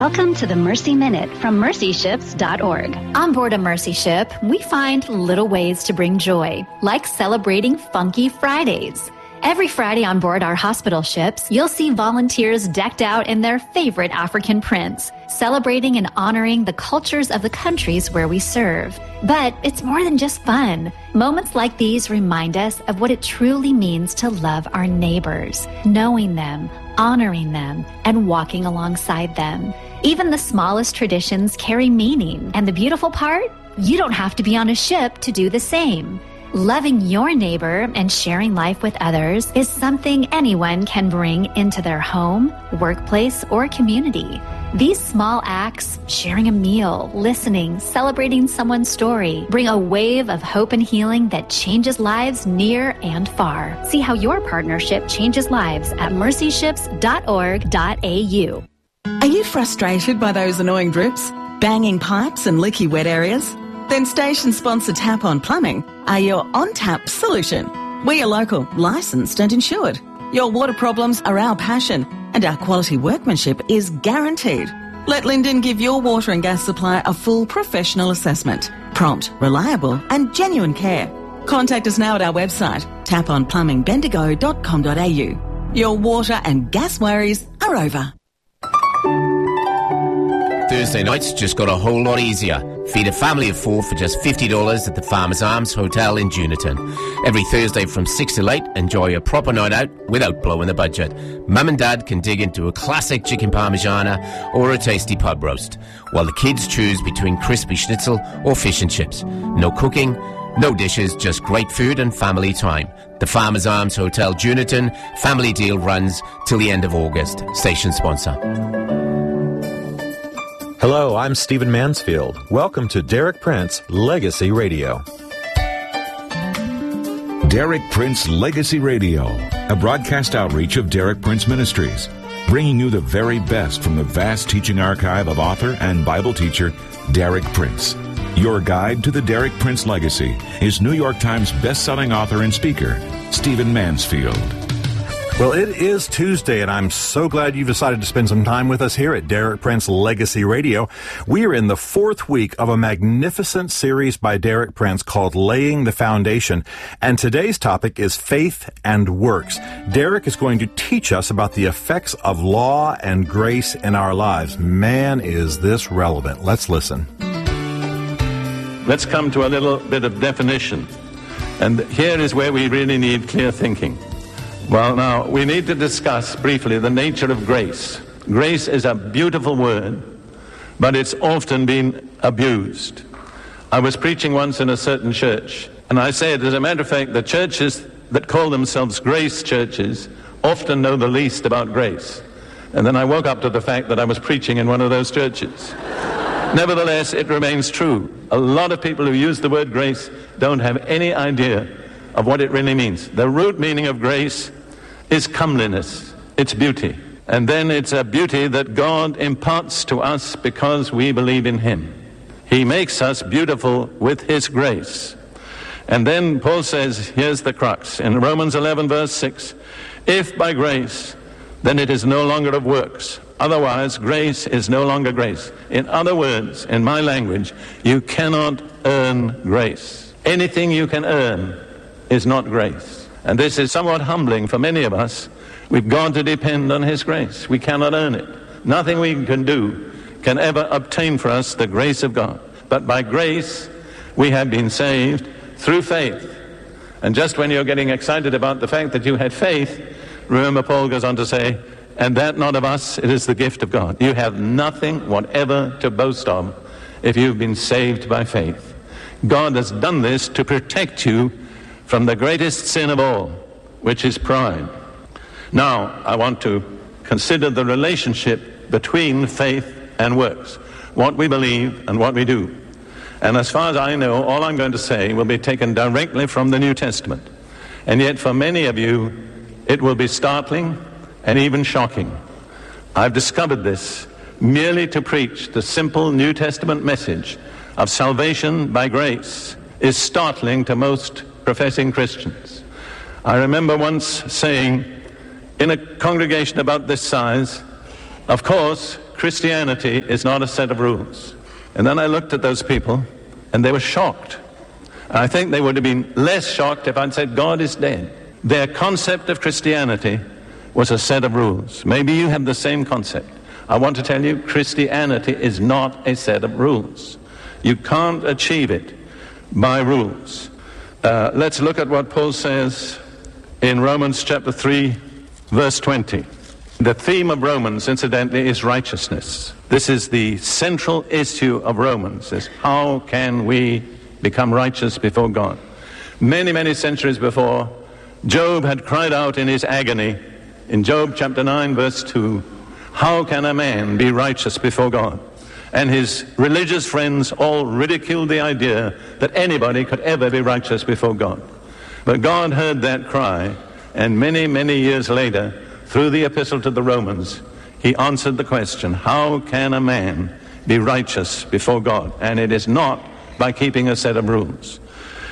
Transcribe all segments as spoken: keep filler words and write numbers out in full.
Welcome to the Mercy Minute from mercy ships dot org. On board a Mercy ship, we find little ways to bring joy, like celebrating Funky Fridays. Every Friday on board our hospital ships, you'll see volunteers decked out in their favorite African prints, celebrating and honoring the cultures of the countries where we serve. But it's more than just fun. Moments like these remind us of what it truly means to love our neighbors, knowing them, honoring them, and walking alongside them. Even the smallest traditions carry meaning, and the beautiful part? You don't have to be on a ship to do the same. Loving your neighbor and sharing life with others is something anyone can bring into their home, workplace, or community. These small acts, sharing a meal, listening, celebrating someone's story, bring a wave of hope and healing that changes lives near and far. See how your partnership changes lives at mercy ships dot org dot a u. Are you frustrated by those annoying drips, banging pipes and leaky wet areas? Then station sponsor Tap On Plumbing are your on-tap solution. We are local, licensed and insured. Your water problems are our passion and our quality workmanship is guaranteed. Let Linden give your water and gas supply a full professional assessment. Prompt, reliable and genuine care. Contact us now at our website, tap on plumbing bendigo dot com dot a u. Your water and gas worries are over. Thursday nights just got a whole lot easier. Feed a family of four for just fifty dollars at the Farmers Arms Hotel in Juniton. Every Thursday from six till eight, enjoy a proper night out without blowing the budget. Mum and Dad can dig into a classic chicken parmigiana or a tasty pub roast, while the kids choose between crispy schnitzel or fish and chips. No cooking, no dishes, just great food and family time. The Farmers Arms Hotel Juniton family deal runs till the end of August. Station sponsor. Hello, I'm Stephen Mansfield. Welcome to Derek Prince Legacy Radio. Derek Prince Legacy Radio, a broadcast outreach of Derek Prince Ministries, bringing you the very best from the vast teaching archive of author and Bible teacher Derek Prince. Your guide to the Derek Prince legacy is New York Times best-selling author and speaker, Stephen Mansfield. Well, it is Tuesday, and I'm so glad you've decided to spend some time with us here at Derek Prince Legacy Radio. We are in the fourth week of a magnificent series by Derek Prince called Laying the Foundation, and today's topic is faith and works. Derek is going to teach us about the effects of law and grace in our lives. Man, is this relevant. Let's listen. Let's come to a little bit of definition, and here is where we really need clear thinking. Well, now, we need to discuss briefly the nature of grace. Grace is a beautiful word, but it's often been abused. I was preaching once in a certain church, and I said, as a matter of fact, the churches that call themselves grace churches often know the least about grace. And then I woke up to the fact that I was preaching in one of those churches. Nevertheless, it remains true. A lot of people who use the word grace don't have any idea of what it really means. The root meaning of grace is comeliness, it's beauty. And then it's a beauty that God imparts to us because we believe in Him. He makes us beautiful with His grace. And then Paul says, here's the crux, in Romans eleven verse six, if by grace, then it is no longer of works. Otherwise, grace is no longer grace. In other words, in my language, you cannot earn grace. Anything you can earn is not grace. And this is somewhat humbling for many of us. We've got to depend on His grace. We cannot earn it. Nothing we can do can ever obtain for us the grace of God. But by grace, we have been saved through faith. And just when you're getting excited about the fact that you had faith, remember Paul goes on to say, and that not of us, it is the gift of God. You have nothing whatever to boast of if you've been saved by faith. God has done this to protect you from the greatest sin of all, which is pride. Now, I want to consider the relationship between faith and works, what we believe and what we do. And as far as I know, all I'm going to say will be taken directly from the New Testament. And yet for many of you, it will be startling and even shocking. I've discovered this merely to preach the simple New Testament message of salvation by grace is startling to most professing Christians. I remember once saying in a congregation about this size, of course, Christianity is not a set of rules. And then I looked at those people, and they were shocked. I think they would have been less shocked if I'd said God is dead. Their concept of Christianity was a set of rules. Maybe you have the same concept. I want to tell you, Christianity is not a set of rules. You can't achieve it by rules. Uh, let's look at what Paul says in Romans chapter three, verse twenty. The theme of Romans, incidentally, is righteousness. This is the central issue of Romans, is how can we become righteous before God? Many, many centuries before, Job had cried out in his agony, in Job chapter nine, verse two, how can a man be righteous before God? And his religious friends all ridiculed the idea that anybody could ever be righteous before God. But God heard that cry, and many, many years later, through the epistle to the Romans, he answered the question, how can a man be righteous before God? And it is not by keeping a set of rules.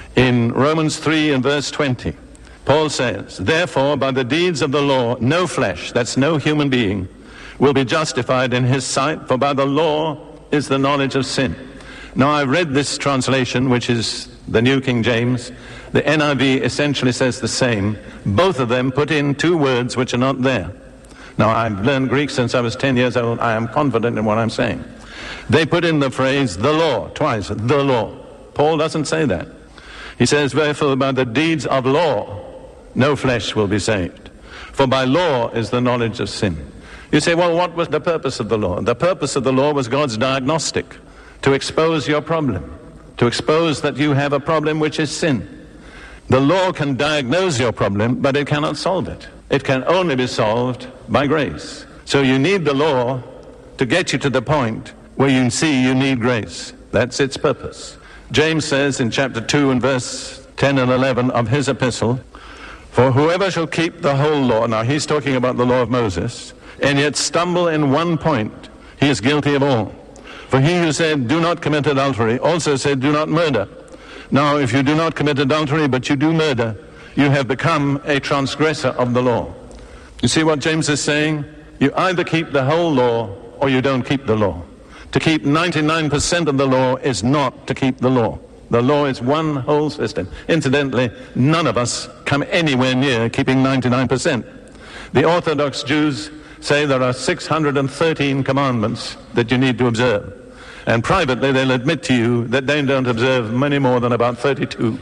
In Romans three and verse twenty, Paul says, therefore, by the deeds of the law, no flesh, that's no human being, will be justified in his sight, for by the law is the knowledge of sin. Now, I've read this translation, which is the New King James. The N I V essentially says the same. Both of them put in two words which are not there. Now, I've learned Greek since I was ten years old. I am confident in what I'm saying. They put in the phrase, the law, twice, the law. Paul doesn't say that. He says, therefore, by the deeds of law, no flesh will be saved. For by law is the knowledge of sin. You say, well, what was the purpose of the law? The purpose of the law was God's diagnostic, to expose your problem, to expose that you have a problem which is sin. The law can diagnose your problem, but it cannot solve it. It can only be solved by grace. So you need the law to get you to the point where you see you need grace. That's its purpose. James says in chapter two and verse ten and eleven of his epistle, for whoever shall keep the whole law, now he's talking about the law of Moses, and yet stumble in one point, he is guilty of all. For he who said, do not commit adultery, also said, do not murder. Now, if you do not commit adultery, but you do murder, you have become a transgressor of the law. You see what James is saying? You either keep the whole law, or you don't keep the law. To keep ninety-nine percent of the law is not to keep the law. The law is one whole system. Incidentally, none of us come anywhere near keeping ninety-nine percent. The Orthodox Jews say there are six hundred thirteen commandments that you need to observe. And privately, they'll admit to you that they don't observe many more than about thirty-two.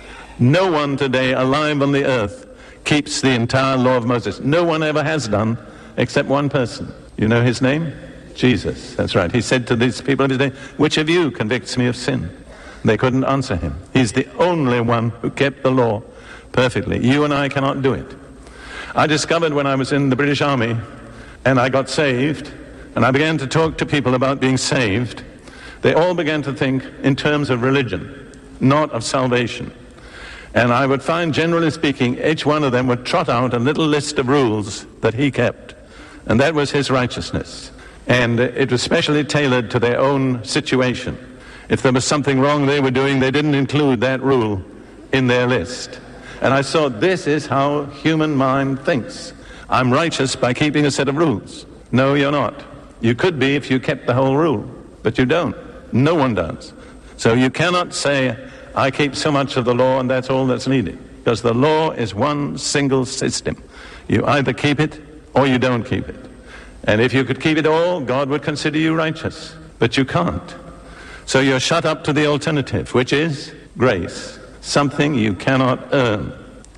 No one today alive on the earth keeps the entire law of Moses. No one ever has done, except one person. You know his name? Jesus. That's right. He said to these people of his day, which of you convicts me of sin? They couldn't answer him. He's the only one who kept the law perfectly. You and I cannot do it. I discovered when I was in the British Army and I got saved, and I began to talk to people about being saved, they all began to think in terms of religion, not of salvation. And I would find, generally speaking, each one of them would trot out a little list of rules that he kept. And that was his righteousness. And it was specially tailored to their own situation. If there was something wrong they were doing, they didn't include that rule in their list. And I saw this is how human mind thinks. I'm righteous by keeping a set of rules. No, you're not. You could be if you kept the whole rule, but you don't. No one does. So you cannot say, I keep so much of the law and that's all that's needed. Because the law is one single system. You either keep it or you don't keep it. And if you could keep it all, God would consider you righteous. But you can't. So you're shut up to the alternative, which is grace. Something you cannot earn.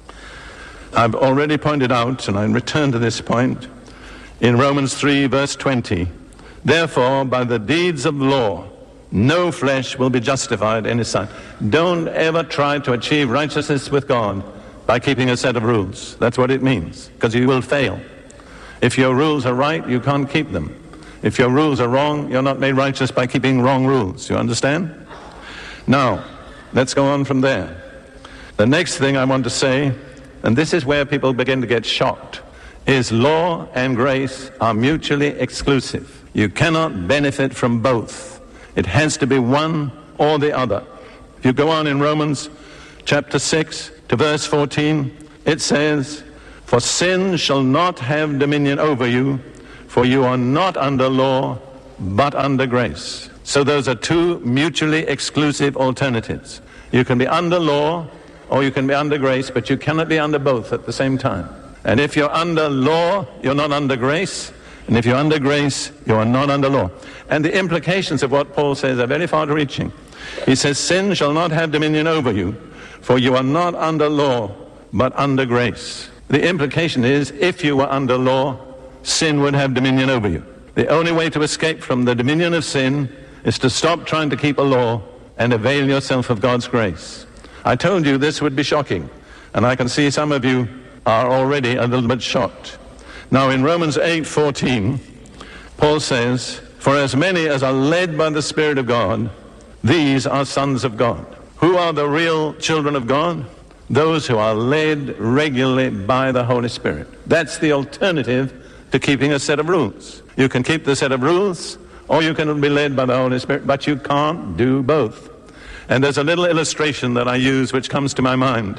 I've already pointed out, and I return to this point, in Romans three, verse twenty, therefore, by the deeds of law, no flesh will be justified in his sight. Don't ever try to achieve righteousness with God by keeping a set of rules. That's what it means, because you will fail. If your rules are right, you can't keep them. If your rules are wrong, you're not made righteous by keeping wrong rules. You understand? Now, let's go on from there. The next thing I want to say, and this is where people begin to get shocked, is law and grace are mutually exclusive. You cannot benefit from both. It has to be one or the other. If you go on in Romans chapter six to verse fourteen, it says, for sin shall not have dominion over you, for you are not under law, but under grace. So those are two mutually exclusive alternatives. You can be under law, or you can be under grace, but you cannot be under both at the same time. And if you're under law, you're not under grace. And if you're under grace, you are not under law. And the implications of what Paul says are very far-reaching. He says, sin shall not have dominion over you, for you are not under law, but under grace. The implication is, if you were under law, sin would have dominion over you. The only way to escape from the dominion of sin is to stop trying to keep a law and avail yourself of God's grace. I told you this would be shocking, and I can see some of you are already a little bit shocked. Now in Romans eight fourteen, Paul says, for as many as are led by the Spirit of God, these are sons of God. Who are the real children of God? Those who are led regularly by the Holy Spirit. That's the alternative to keeping a set of rules. You can keep the set of rules, or you can be led by the Holy Spirit, but you can't do both. And there's a little illustration that I use which comes to my mind.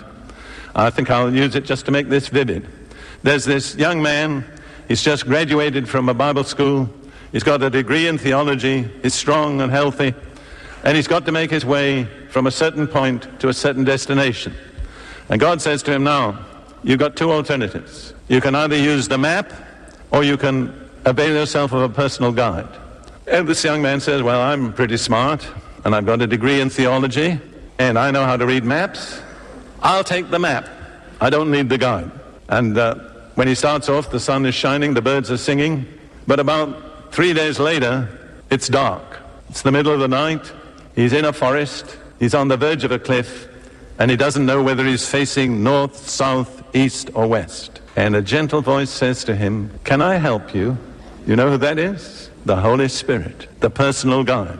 I think I'll use it just to make this vivid. There's this young man, he's just graduated from a Bible school, he's got a degree in theology, he's strong and healthy, and he's got to make his way from a certain point to a certain destination. And God says to him, now, you've got two alternatives. You can either use the map, or you can avail yourself of a personal guide. And this young man says, well, I'm pretty smart, and I've got a degree in theology, and I know how to read maps. I'll take the map. I don't need the guide. And uh, when he starts off, the sun is shining, the birds are singing, but about three days later, it's dark. It's the middle of the night, he's in a forest, he's on the verge of a cliff, and he doesn't know whether he's facing north, south, east, or west. And a gentle voice says to him, can I help you? You know who that is? The Holy Spirit, the personal guide.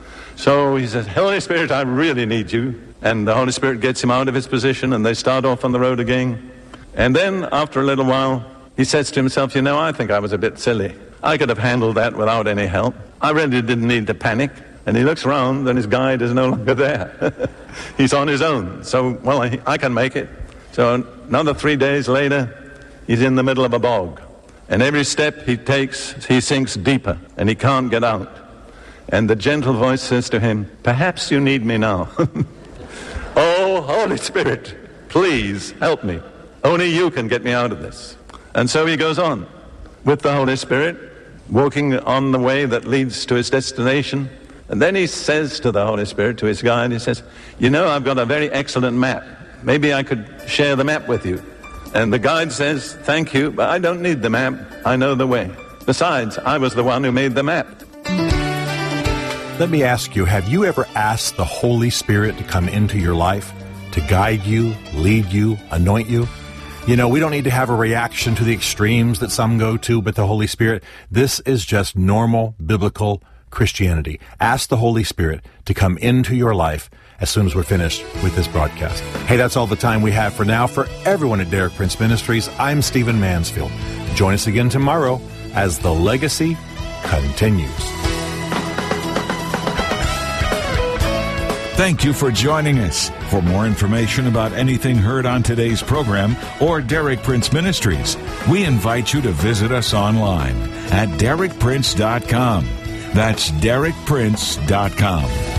So he says, Holy Spirit, I really need you. And the Holy Spirit gets him out of his position, and they start off on the road again. And then, after a little while, he says to himself, you know, I think I was a bit silly. I could have handled that without any help. I really didn't need to panic. And he looks around, and his guide is no longer there. He's on his own. So, well, I, I can make it. So another three days later, he's in the middle of a bog. And every step he takes, he sinks deeper, and he can't get out. And the gentle voice says to him, perhaps you need me now. Oh, Holy Spirit, please help me. Only you can get me out of this. And so he goes on with the Holy Spirit, walking on the way that leads to his destination. And then he says to the Holy Spirit, to his guide, he says, you know, I've got a very excellent map. Maybe I could share the map with you. And the guide says, thank you, but I don't need the map. I know the way. Besides, I was the one who made the map. Let me ask you, have you ever asked the Holy Spirit to come into your life, to guide you, lead you, anoint you? You know, we don't need to have a reaction to the extremes that some go to, but the Holy Spirit, this is just normal biblical Christianity. Ask the Holy Spirit to come into your life as soon as we're finished with this broadcast. Hey, that's all the time we have for now. For everyone at Derek Prince Ministries, I'm Stephen Mansfield. Join us again tomorrow as the legacy continues. Thank you for joining us. For more information about anything heard on today's program or Derek Prince Ministries, we invite you to visit us online at derek prince dot com. That's derek prince dot com.